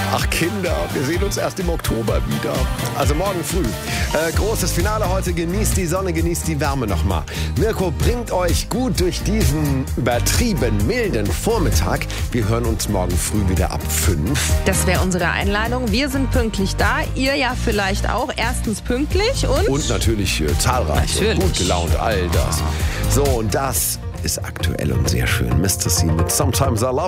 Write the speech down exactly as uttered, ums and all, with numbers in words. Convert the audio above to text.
Ach Kinder, wir sehen uns erst im Oktober wieder. Also morgen früh. Äh, großes Finale heute. Genießt die Sonne, genießt die Wärme nochmal. Mirko bringt euch gut durch diesen übertrieben milden Vormittag. Wir hören uns morgen früh wieder ab fünf. Das wäre unsere Einladung. Wir sind pünktlich da. Ihr ja vielleicht auch. Erstens pünktlich und... Und natürlich äh, zahlreich natürlich. Und gut gelaunt, all das. So, und das ist aktuell und sehr schön. Mister C mit Sometimes I Love